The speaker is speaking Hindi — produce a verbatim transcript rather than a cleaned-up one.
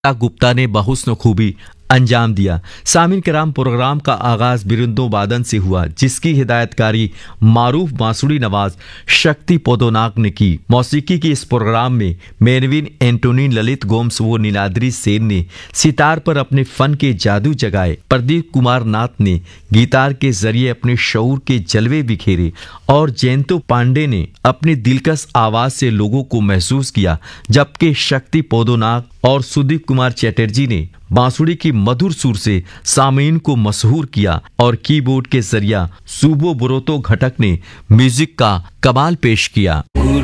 गुप्ता ने बहुस्न खूबी अंजाम दिया। सामिन कराम, प्रोग्राम का आगाज बिरुंदो वादन से हुआ, जिसकी हिदायतकारी मारूफ बांसुरी नवाज शक्ति पोदोनाक ने की। मौसीकी के इस प्रोग्राम में मेनविन एंटोनी, ललित गोम्स व नीलाद्री सेन ने सितार पर अपने फन के जादू जगाए। प्रदीप कुमार नाथ ने गिटार के जरिए अपने शऊर के जलवे बिखेरे और जयंतो पांडे ने अपनी दिलकश आवाज से लोगों को महसूस किया, जबकि शक्ति पोदोनाक और सुदीप कुमार चैटर्जी ने बांसुरी की मधुर सुर से सामीन को मशहूर किया और कीबोर्ड के जरिए सुबो बुरोतो घटक ने म्यूजिक का कमाल पेश किया।